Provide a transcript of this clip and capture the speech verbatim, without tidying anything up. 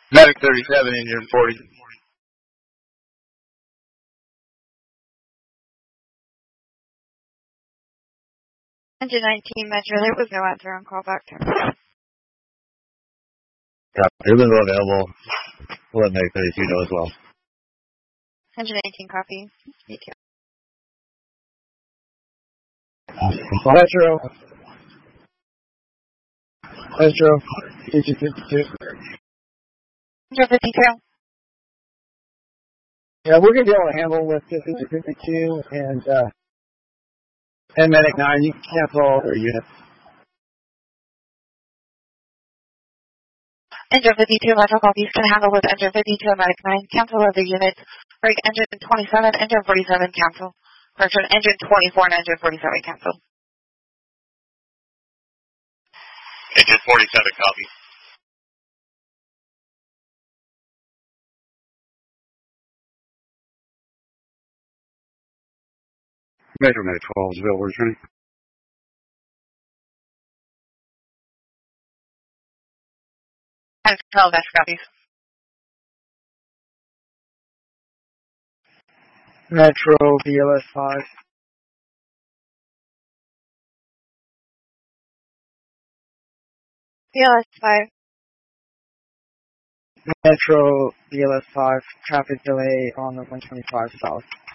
Medic thirty-seven, engine forty. Engine nineteen, Metro, there was no answer on call back. Copy. Everyone's available. We'll let Medic thirty-two know as well. Engine eighteen, copy. Me too. Metro. Metro. Engine fifty-two. Engine fifty-two. Yeah, we're going to be able to handle with Engine fifty-two and, uh, and Medic nine. You can cancel all their units. Engine fifty-two, Metro copies can handle with Engine fifty-two and Medic nine. Cancel other units. Break Engine twenty-seven, Engine forty-seven, cancel. Correction, Engine twenty-four and Engine forty-seven, cancel. Engine forty-seven, copy. Metro Medic twelve is available, returning. And twelve, Metro copies. Metro B L S five. B L S five. Metro B L S five, traffic delay on the one twenty-five south.